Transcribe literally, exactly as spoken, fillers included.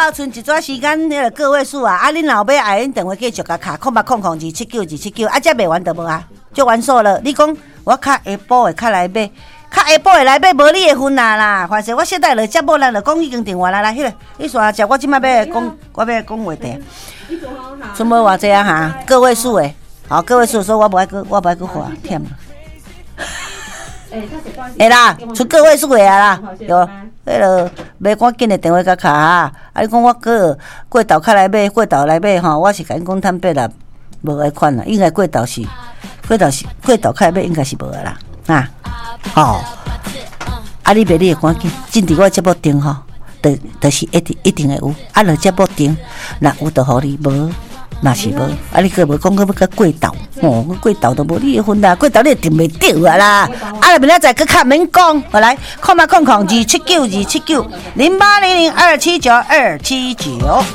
好，剩一段时间，那个个位数啊，啊，恁老爸爱恁电话继续甲卡，空八空空二七九二七九，啊，才卖完得无啊？就完数了。你讲我卡下晡的卡来买，卡下晡的来买，无你的份啊啦。反正我现在了接无，咱就讲已经电话来来，迄个，你说啊，只我即摆要讲，我要讲话题。剩无偌济啊哈？个位数的，好，个位数说我无爱去，我无爱去花，忝啦。会啦，出个位数的啊啦，有。迄落买赶紧的电话甲卡啊！啊，你讲我过过豆卡来买，过豆来买吼，我是甲你讲摊八啦，无迄款啦，应该过豆是过豆是过豆卡来买，应该是无啦啊！吼，啊，你买你会赶紧，进伫我节目顶吼，就就是一定一定会有，啊，落节目顶，若有就互你，无。那是无，啊！你个无讲个要个过豆，哦，过豆都无你的份啦，过豆你定袂着啊啦！啊，明仔载佮较免讲，好来，空嘛空空二七九二七九零八零零二七九二七九。